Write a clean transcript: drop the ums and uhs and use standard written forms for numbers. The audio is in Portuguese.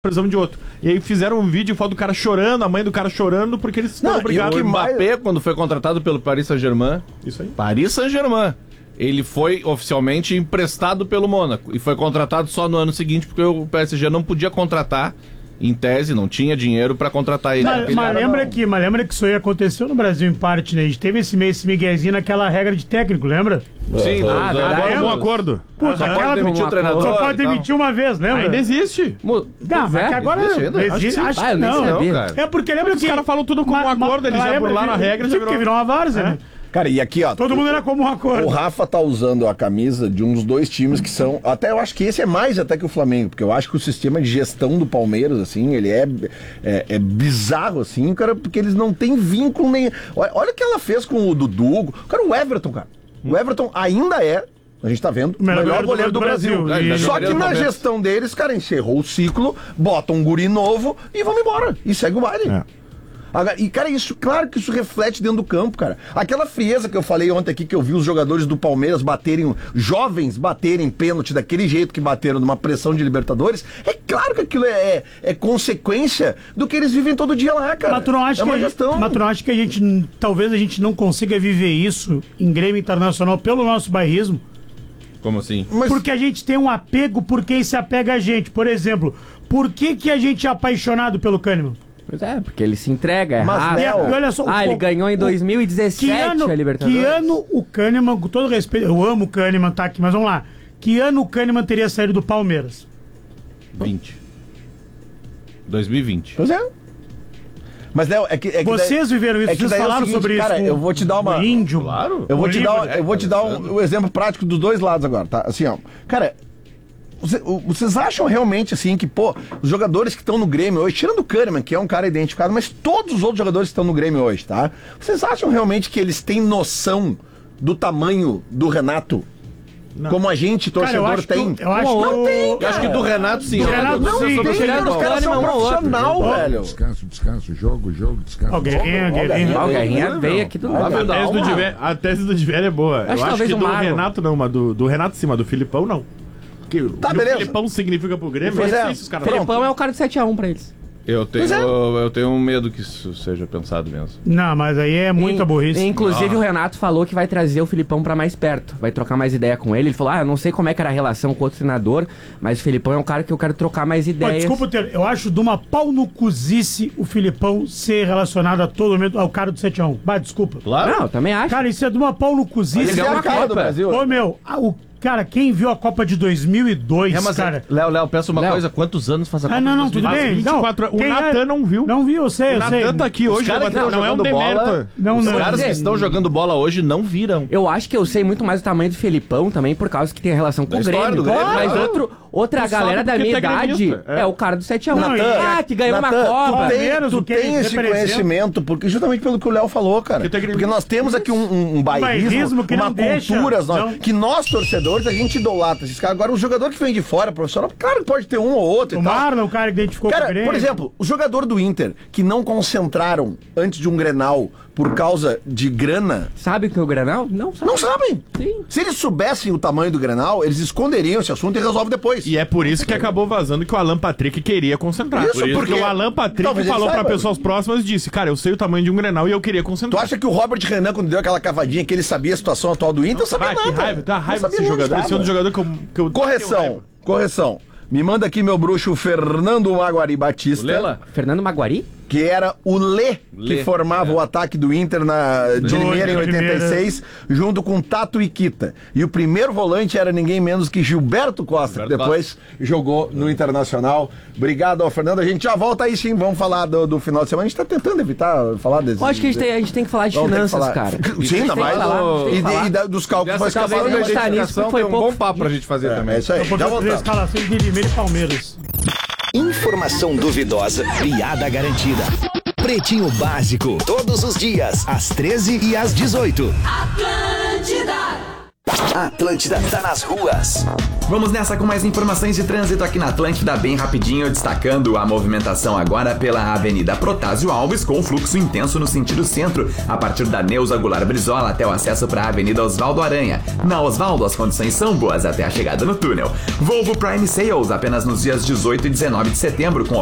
precisamos de outro. E aí fizeram um vídeo, foto do cara chorando, a mãe do cara chorando, porque eles foram obrigados. O Mbappé, quando foi contratado pelo Paris Saint-Germain, Paris Saint-Germain, ele foi oficialmente emprestado pelo Mônaco e foi contratado só no ano seguinte, porque o PSG não podia contratar, em tese, não tinha dinheiro pra contratar ele. Mas lembra que isso aí aconteceu no Brasil em parte, né? A gente teve esse miguezinho naquela regra de técnico, lembra? Sim, agora é um acordo. Pô, só pode demitir o treinador. Só pode demitir uma vez, lembra? Ainda existe. Não, mas que agora existe. Acho que não. Cara. É porque lembra que os caras falam tudo como um acordo, eles já burlaram a regra, já porque virou uma várzea, né? Cara, e aqui, ó. Todo mundo era como um acordo. O Rafa tá usando a camisa de um dos dois times que são. Até eu acho que esse é mais até que o Flamengo, porque eu acho que o sistema de gestão do Palmeiras, assim, ele é bizarro, assim, cara, porque eles não têm vínculo nem. Olha o que ela fez com o Dudu. Cara, o Everton, cara. O Everton ainda é. A gente tá vendo, o melhor goleiro do Brasil. Só que na gestão deles, cara, encerrou o ciclo, bota um guri novo e vamos embora. E segue o baile. E, cara, isso, claro que isso reflete dentro do campo, cara. Aquela frieza que eu falei ontem aqui, que eu vi os jogadores do Palmeiras jovens baterem pênalti daquele jeito que bateram numa pressão de Libertadores, é claro que aquilo é consequência do que eles vivem todo dia lá, cara. Mas tu não acha mas tu não acha que talvez a gente não consiga viver isso em Grêmio Internacional pelo nosso bairrismo? Como assim? Porque a gente tem um apego por quem se apega a gente. Por exemplo, por que a gente é apaixonado pelo Kahneman? Pois é, porque ele se entrega, é rápido. E olha só, ele ganhou em 2017 a Libertadores. Que ano o Kahneman, com todo respeito, eu amo o Kahneman, tá aqui, mas vamos lá. Que ano o Kahneman teria saído do Palmeiras? 2020. Pois é. Mas, Léo, vocês viveram isso, vocês falaram sobre isso. Cara, eu vou te dar uma. Índio. Claro. Eu vou te dar um exemplo prático dos dois lados agora, tá? Assim, ó. Cara, vocês acham realmente, assim, que, pô, os jogadores que estão no Grêmio hoje, tirando o Kahneman, que é um cara identificado, mas todos os outros jogadores que estão no Grêmio hoje, tá? Vocês acham realmente que eles têm noção do tamanho do Renato? Não. Como a gente, torcedor, tem? Eu acho que não tem, cara. Eu acho que do Renato, sim. Do Renato não tem. Os caras são profissional, velho. Descanso, jogo, descanso. O Guerrinha veio aqui do lado. A tese do Diver é boa. Eu acho que do Renato não, mas do Renato sim, mas do Filipão não. Tá, beleza. O Filipão significa pro Grêmio, o Filipão é o cara do 7-1 pra eles. Eu tenho medo que isso seja pensado mesmo. Não, mas aí é muita burrice. Inclusive o Renato falou que vai trazer o Filipão pra mais perto. Vai trocar mais ideia com ele. Ele falou, eu não sei como é que era a relação com o outro treinador, mas o Filipão é um cara que eu quero trocar mais ideias. Desculpa, eu acho de uma pau no cozice o Filipão ser relacionado a todo momento ao cara do 7-1. Desculpa. Claro. Não, eu também acho. Cara, isso é de uma pau no cozice. Ele é uma cara do Brasil. Ô, meu, cara, quem viu a Copa de 2002, cara... Léo, pensa uma coisa, quantos anos faz a Copa de 2002? Não, tudo bem. 24 O Natan não viu. Não viu, eu sei. O Natan tá aqui hoje, não é um demérito. Os caras que estão jogando bola hoje não viram. Eu acho que eu sei muito mais do tamanho do Felipão também, por causa que tem a relação com o Grêmio. Mas outra galera da minha idade é o cara do 7-1. Que ganhou uma Copa. Tu tem esse conhecimento, porque justamente pelo que o Léo falou, cara. Porque nós temos aqui um bairrismo, uma cultura, que nós, torcedores, a gente idolatra esses caras. Agora, o jogador que vem de fora, profissional, claro que pode ter um ou outro. O Marlon, o cara que identificou com o Grêmio. Por exemplo, o jogador do Inter, que não concentraram antes de um Grenal por causa de grana. Sabe o que é o Grenal? Não sabem. Não sabem. Sim. Se eles soubessem o tamanho do Grenal, eles esconderiam esse assunto e resolvem depois. E é por isso que acabou vazando que o Alan Patrick queria concentrar. Isso, porque o Alan Patrick falou pra pessoas próximas e disse, cara, eu sei o tamanho de um Grenal e eu queria concentrar. Tu acha que o Robert Renan, quando deu aquela cavadinha, que ele sabia a situação atual do Inter, não sabia nada. Que raiva, tá raiva desse jogador. Esse é um dos jogadores que eu Correção. Me manda aqui meu bruxo Fernando Maguari Batista. Lela? Fernando Maguari? Que era o Lê que formava o ataque do Inter de Limeira em 86, junto com Tato Iquita. E o primeiro volante era ninguém menos que Gilberto Costa, que depois jogou no Internacional. Obrigado ao Fernando. A gente já volta aí sim, vamos falar do final de semana. A gente tá tentando evitar falar desse... Eu acho que a gente tem que falar de finanças, cara. Sim, ainda mais. E dos cálculos vai escapar da identificação, foi um bom papo pra gente fazer também. É isso aí. Já voltamos. Escalação de Limeira e Palmeiras. Informação duvidosa, piada garantida. Pretinho Básico, todos os dias, às 13 e às 18. Atlântida tá nas ruas. Vamos nessa com mais informações de trânsito aqui na Atlântida, bem rapidinho, destacando a movimentação agora pela Avenida Protásio Alves, com fluxo intenso no sentido centro, a partir da Neuza Goulart Brizola até o acesso para a Avenida Oswaldo Aranha. Na Oswaldo, as condições são boas até a chegada no túnel. Volvo Prime Sales, apenas nos dias 18 e 19 de setembro, com